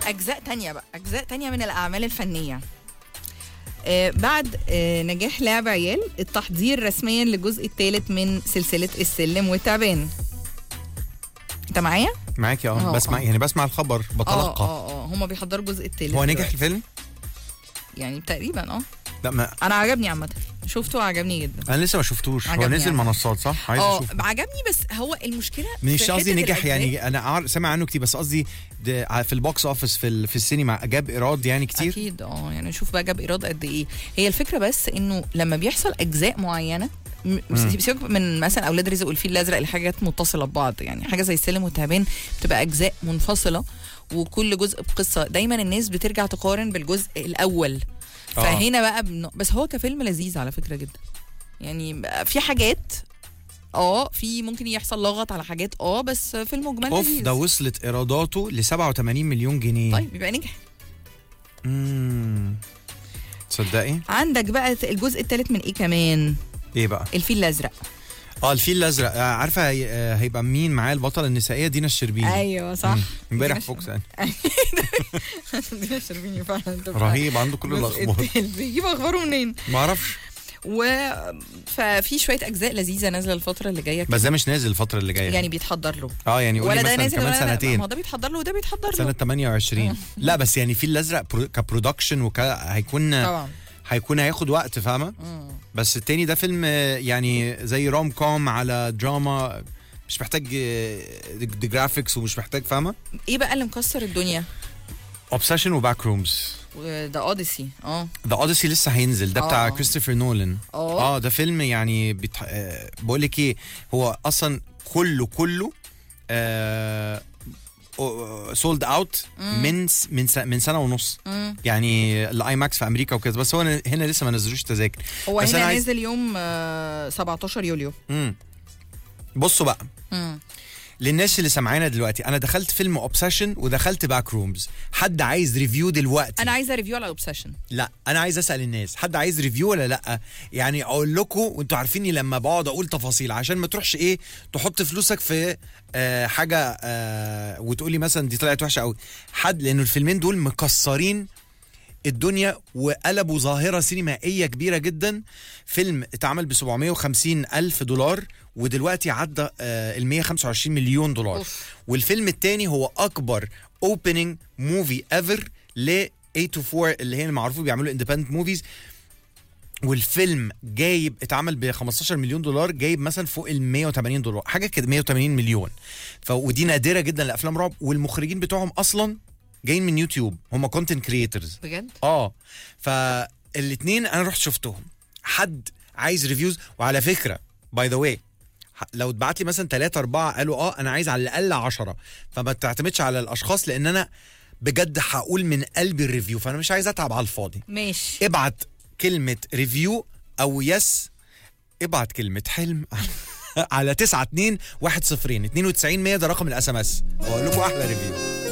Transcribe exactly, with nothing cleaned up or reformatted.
اجزاء تانية بقى، اجزاء تانية من الاعمال الفنيه. آه بعد آه نجاح لعب عيال، التحضير رسميا للجزء الثالث من سلسله السلم والتعبان. انت معايا؟ معاكي اه بسمع يعني بسمع الخبر بتلقى. اه اه اه هم بيحضروا الجزء الثالث. هو نجح الفيلم؟ يعني تقريبا اه لا ما انا عجبني عامه، شفته وعجبني جدا. انا لسه ما شفتوش. هو نزل يعني. منصات صح؟ عايز اه اشوفه. عجبني بس هو المشكله مش في قصدي حتة نجح الأجزاء. يعني انا عار... سامع عنه كتير بس قصدي في البوكس اوفيس في ال... في السينما جاب ايراد يعني كتير. اكيد اه يعني شوف بقى جاب ايراد قد ايه. هي الفكره بس انه لما بيحصل اجزاء معينه، سيبك من مثلا اولاد رزق والفيل الازرق، الحاجات متصله ببعض، يعني حاجه زي السلم والتعبان بتبقى اجزاء منفصله وكل جزء بقصه، دايما الناس بترجع تقارن بالجزء الاول. فهنا بقى بن... بس هو كفيلم لذيذ على فكره جدا، يعني في حاجات اه في ممكن يحصل لغط على حاجات اه بس في المجمل اوف لذيذ. ده وصلت ايراداته ل سبعة وثمانين مليون جنيه. طيب يبقى نجح. امم تصدقي عندك بقى الجزء الثالث من ايه كمان؟ ايه بقى؟ الفيل الازرق. اه الفيل الازرق. آه عارفه هي... آه هيبقى مين معاه البطله النسائيه؟ دينا الشربيني. ايوه صح. امبارح فوكس يعني. دينا الشربيني فعلا رهيب، عنده كل الاخبار. بيجيب اخباره منين؟ ما اعرفش. و ففي شويه اجزاء لذيذه نازله الفتره اللي جايه، بس ده مش نازل الفتره اللي جايه يعني بيتحضر له. اه يعني ولا ده مثلا نازل كمان ولا سنتين. ما هو ده بيتحضر له وده بيتحضر له سنه ثمانية وعشرين. لا بس يعني في الازرق برو... كبرودكشن وك هيكون طبعا هيكون هياخد وقت فاهمه. بس التاني ده فيلم يعني زي روم كوم على دراما، مش محتاج دي جرافيكس ومش محتاج فاهمه. ايه بقى اللي مكسر الدنيا؟ اوبسيشن وباك رومز. ده اوديسي. اه ده اوديسي لسه هينزل، ده بتاع كريستوفر نولان. اه اه ده فيلم يعني بتح... آه بقول لك ايه، هو اصلا كله كله آه سولد اوت من من من سنه ونص. مم. يعني الاي ماكس في امريكا وكده، بس هو هنا لسه ما نزلوش تذاكر. هو بس هنا عايز... نزل يوم آه سبعتاشر يوليو. امم بصوا بقى مم. للناس اللي سامعانا دلوقتي، انا دخلت فيلم اوبسيشن ودخلت باك رومز. حد عايز ريفيو دلوقتي؟ انا عايزه ريفيو على اوبسيشن. لا انا عايز اسال الناس، حد عايز ريفيو ولا لا؟ يعني اقول لكم وانتوا عارفيني لما بقعد اقول تفاصيل عشان ما تروحش ايه تحط فلوسك في آه حاجه آه وتقولي مثلا دي طلعت وحشه قوي. حد لانه الفيلمين دول مكسرين الدنيا وقلبوا ظاهرة سينمائية كبيرة جدا. فيلم اتعمل ب سبعمية وخمسين ألف دولار ودلوقتي عدى آه ال مية وخمسة وعشرين مليون دولار. أوف. والفيلم التاني هو أكبر اوبننج موفي ايفر ل ثمانية واربعين اللي هي المعروفين بيعملوا اندبندنت موفيز. والفيلم جايب اتعمل ب خمستاشر مليون دولار، جايب مثلا فوق ال مية وتمانين دولار حاجة كده، مية وتمانين مليون. ف ودي نادرة جدا لأفلام رعب، والمخرجين بتوعهم أصلا جايين من يوتيوب، هم كونتنت كرييترز بجد. اه فالاثنين انا رحت شفتهم. حد عايز ريفيوز؟ وعلى فكره باي ذا واي لو اتبعت لي مثلا ثلاثة أربعة قالوا اه انا عايز على الاقل عشرة، فما تعتمدش على الاشخاص لان انا بجد هقول من قلبي الريفيو، فانا مش عايز اتعب على الفاضي. ماشي. ابعت كلمه ريفيو او يس، ابعت كلمه حلم على تسعة اتنين واحد صفرين اتنين وتسعين مية، ده رقم الاس ام اس، واقول لكم احلى ريفيو.